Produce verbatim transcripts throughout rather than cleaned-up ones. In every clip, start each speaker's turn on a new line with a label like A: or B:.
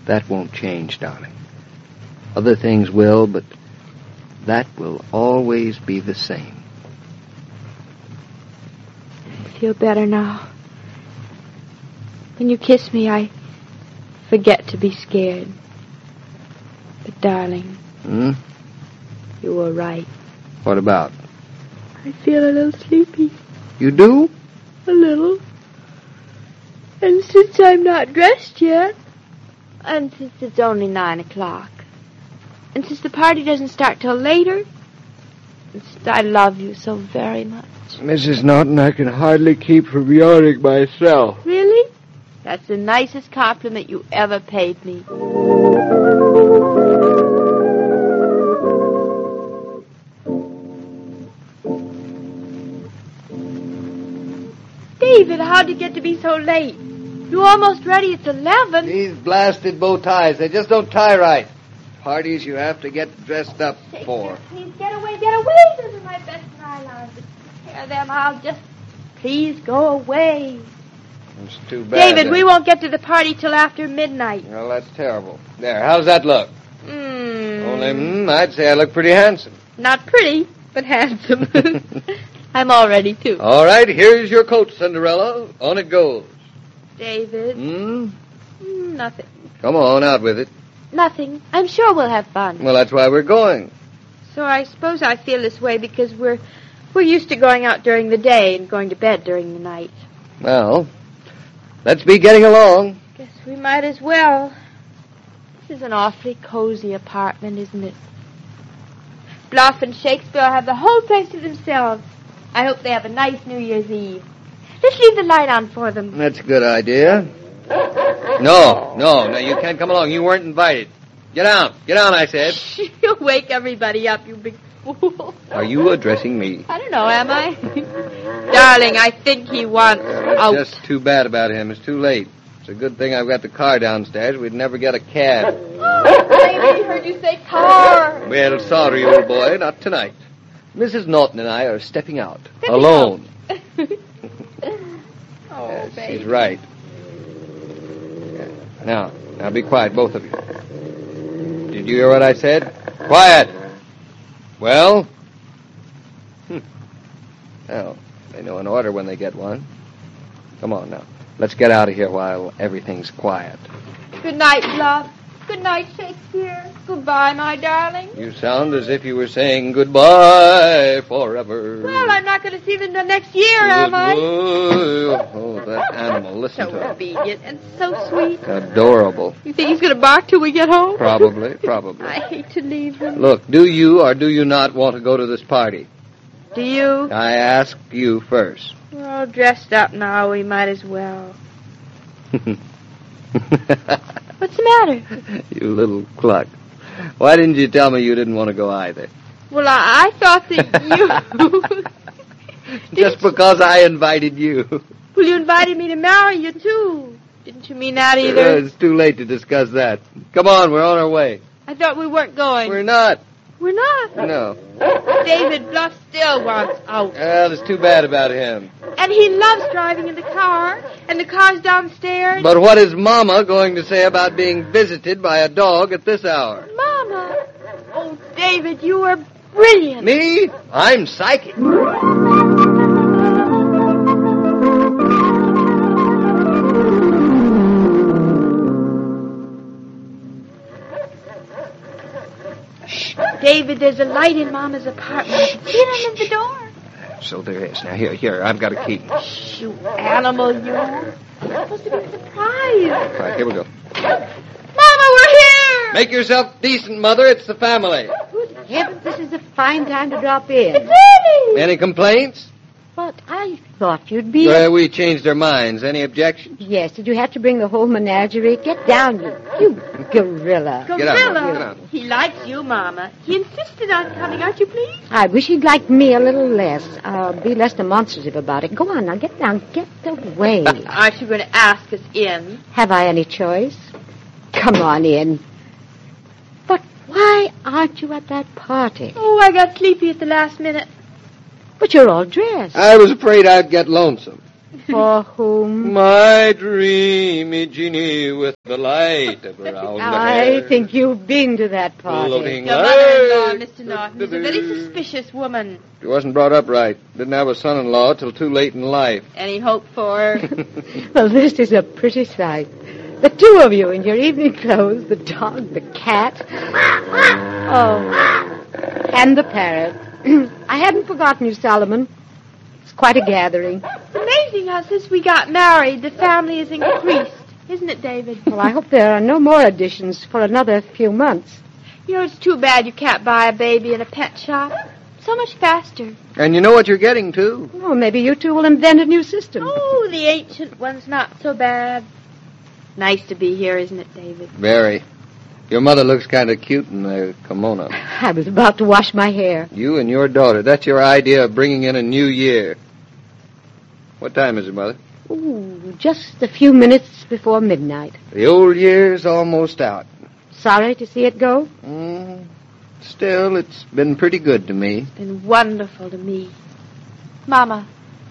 A: that won't change, darling. Other things will, but that will always be the same.
B: I feel better now. When you kiss me, I forget to be scared. But, darling,
A: Hmm?
B: you were right.
A: What about?
B: I feel a little sleepy.
A: You do?
B: A little. And since I'm not dressed yet, and since it's only nine o'clock, and since the party doesn't start till later, and since I love you so very much.
A: Missus Norton, I can hardly keep from yawning myself.
B: Really? That's the nicest compliment you ever paid me. David, how'd you get to be so late? You're almost ready. It's eleven.
A: These blasted bow ties, they just don't tie right. Parties you have to get dressed up
B: Shakespeare,
A: for.
B: please get away, get away. Those are my best nylons. Tear them. I'll just... Please go away.
A: It's too bad.
B: David,
A: then.
B: we won't get to the party till after midnight.
A: Well, that's terrible. There, how's that look?
B: Mm.
A: Only, mm, I'd say I look pretty handsome.
B: Not pretty, but handsome. I'm all ready, too.
A: All right, here's your coat, Cinderella. On it goes.
B: David?
A: Hmm?
B: Mm, nothing.
A: Come on, out with it.
B: Nothing. I'm sure we'll have fun.
A: Well, that's why we're going.
B: So I suppose I feel this way because we're we're used to going out during the day and going to bed during the night.
A: Well, let's be getting along.
B: Guess we might as well. This is an awfully cozy apartment, isn't it? Bluff and Shakespeare have the whole place to themselves. I hope they have a nice New Year's Eve. Let's leave the light on for them.
A: That's a good idea. No, no, no, you can't come along. You weren't invited. Get down. Get down, I said.
B: You'll wake everybody up, you big fool.
A: Are you addressing me?
B: I don't know, am I? Darling, I think he wants out.
A: It's just too bad about him. It's too late. It's a good thing I've got the car downstairs. We'd never get a cab.
B: I heard you say car.
A: Well, sorry, old boy, not tonight. Missus Norton and I are stepping out.
B: Stepping
A: alone.
B: out. Oh,
A: Yes,
B: baby.
A: she's right. Yeah. Now, now be quiet, both of you. Did you hear what I said? Quiet! Well? Hmm. Well, they know an order when they get one. Come on now. Let's get out of here while everything's quiet.
B: Good night, Bluff. Good night, Shakespeare. Goodbye, my darling.
A: You sound as if you were saying goodbye forever.
B: Well, I'm not going to see them the next year, am I?
A: Oh, oh, that animal. Listen
B: So
A: to him.
B: obedient and so sweet.
A: Adorable.
B: You think he's going to bark till we get home?
A: Probably, probably.
B: I hate to leave him.
A: Look, do you or do you not want to go to this party?
B: Do you?
A: I ask you first.
B: We're all dressed up now. We might as well. What's the matter?
A: You little cluck. Why didn't you tell me you didn't want to go either?
B: Well, I, I thought that you...
A: Just because I invited you.
B: Well, you invited me to marry you, too. Didn't you mean that either?
A: Uh, it's too late to discuss that. Come on, we're on our way.
B: I thought we weren't going.
A: We're not.
B: We're not.
A: No.
B: David Bluff still wants out.
A: Well, it's too bad about him.
B: And he loves driving in the car. And the car's downstairs.
A: But what is Mama going to say about being visited by a dog at this hour?
B: Mama. Oh, David, you are brilliant.
A: Me? I'm psychic.
B: David, there's a light in Mama's apartment. See it under the door.
A: So there is. Now, here, here, I've got a key.
B: You animal, you. You're supposed to be a surprise.
A: All right, here we go.
B: Mama, we're here.
A: Make yourself decent, Mother. It's the family.
C: Good heavens, this is a fine time to drop in.
B: It's Eddie.
A: Any complaints?
C: But I thought you'd be...
A: Uh, we changed our minds. Any objections?
C: Yes, did you have to bring the whole menagerie? Get down, you, you gorilla.
A: Get out,
B: Gorilla.
A: get out.
B: He likes you, Mama. He insisted on coming. Aren't you pleased?
C: I wish he'd like me a little less. Uh, be less demonstrative about it. Go on, now, get down. Get away.
B: Aren't you going to ask us in?
C: Have I any choice? Come on in. But why aren't you at that party?
B: Oh, I got sleepy at the last minute.
C: But you're all dressed.
A: I was afraid I'd get lonesome.
C: For whom?
A: My dreamy genie with the light around
C: I
A: hair.
C: think you've been to that party.
A: Floating
B: Your mother-in-law,
A: light.
B: Mister Norton, is a very suspicious woman.
A: She wasn't brought up right. Didn't have a son-in-law till too late in life.
B: Any hope for her?
C: Well, this is a pretty sight. The two of you in your evening clothes, the dog, the cat. Oh, and the parrot. I hadn't forgotten you, Solomon. It's quite a gathering.
B: It's amazing how since we got married, the family has increased. Isn't it, David?
C: Well, I hope there are no more additions for another few months.
B: You know, it's too bad you can't buy a baby in a pet shop. So much faster.
A: And you know what you're getting, too.
C: Oh, maybe you two will invent a new system.
B: Oh, the ancient one's not so bad. Nice to be here, isn't it, David?
A: Very. Your mother looks kind of cute in the kimono.
C: I was about to wash my hair.
A: You and your daughter, that's your idea of bringing in a new year. What time is it, Mother?
C: Ooh, just a few minutes before midnight.
A: The old year's almost out.
C: Sorry to see it go?
A: Mm, still, it's been pretty good to me.
B: It's been wonderful to me. Mama,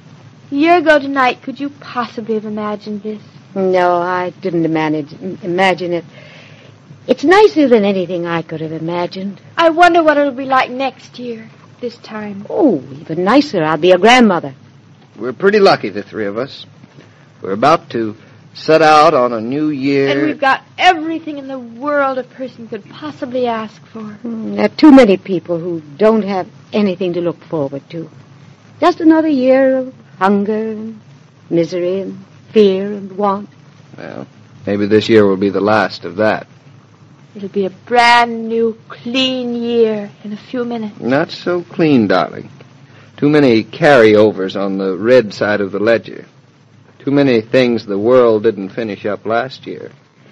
B: a year ago tonight, could you possibly have imagined this?
C: No, I didn't manage, imagine it. It's nicer than anything I could have imagined.
B: I wonder what it'll be like next year, this time.
C: Oh, even nicer. I'll be a grandmother.
A: We're pretty lucky, the three of us. We're about to set out on a new year.
B: And we've got everything in the world a person could possibly ask for.
C: Mm, there are too many people who don't have anything to look forward to. Just another year of hunger and misery and fear and want.
A: Well, maybe this year will be the last of that.
B: It'll be a brand new, clean year in a few minutes.
A: Not so clean, darling. Too many carryovers on the red side of the ledger. Too many things the world didn't finish up last year.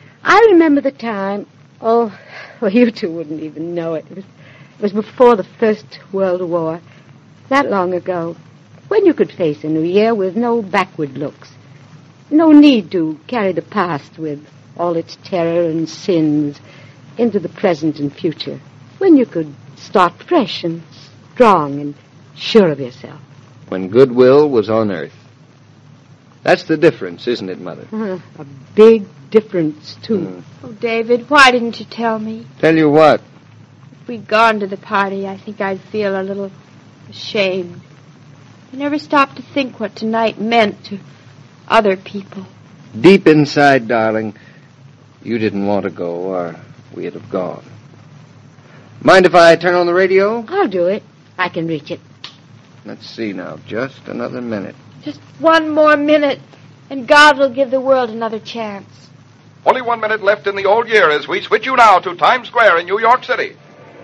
C: I remember the time, oh, well, you two wouldn't even know it. It was, it was before the First World War, that long ago, when you could face a new year with no backward looks. No need to carry the past with all its terror and sins into the present and future, when you could start fresh and strong and sure of yourself.
A: When goodwill was on earth. That's the difference, isn't it, Mother?
C: Uh, a big difference, too.
A: Mm.
B: Oh, David, why didn't you tell me?
A: Tell you what,
B: If we'd gone to the party, I think I'd feel a little ashamed. I never stopped to think what tonight meant to other people.
A: deep inside, darling, you didn't want to go, or we'd have gone. Mind if I turn on the radio?
C: I'll do it. I can reach it.
A: Let's see now, just another minute.
B: Just one more minute, and God will give the world another chance.
D: Only one minute left in the old year as we switch you now to Times Square in New York City.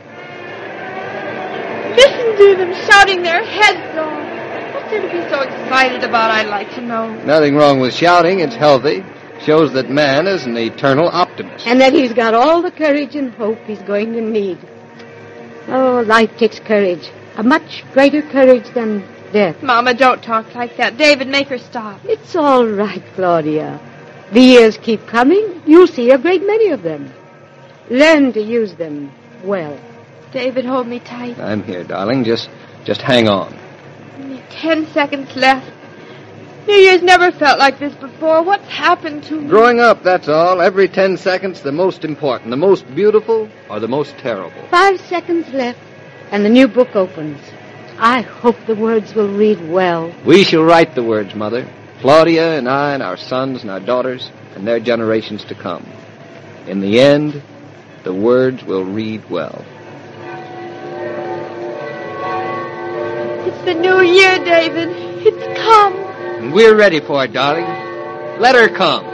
B: Listen to them shouting their heads off. What's there to be so excited about, I'd like to know.
A: Nothing wrong with shouting. It's healthy. Shows that man is an eternal optimist.
C: And that he's got all the courage and hope he's going to need. Oh, life takes courage. A much greater courage than death.
B: Mama, don't talk like that. David, make her stop.
C: It's all right, Claudia. The years keep coming. You'll see a great many of them. Learn to use them well.
B: David, hold me tight.
A: I'm here, darling. Just, just hang on.
B: Only ten seconds left. New Year's never felt like this before. What's happened to me?
A: Growing up, that's all. Every ten seconds, the most important, the most beautiful, or the most terrible.
C: Five seconds left, and the new book opens. I hope the words will read well.
A: We shall write the words, Mother. Claudia and I and our sons and our daughters and their generations to come. In the end, the words will read well.
B: It's the new year, David. It's come.
A: And we're ready for it, darling. Let her come.